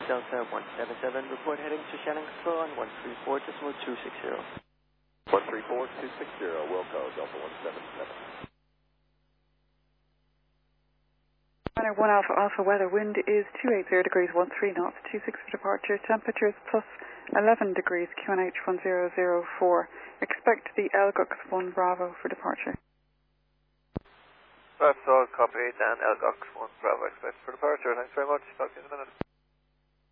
Delta 177, report heading to Shannon Control on 134.260. 134.260, Wilco, Delta 177. Runner 1 Alpha Alpha weather, wind is 280 degrees 13 knots, 26 for departure, temperatures plus 11 degrees, QNH 1004. Expect the Elgux 1 Bravo for departure. That's all, copy, Dan, Elgux 1 Bravo, expect for departure. Thanks very much, talk to you in a minute.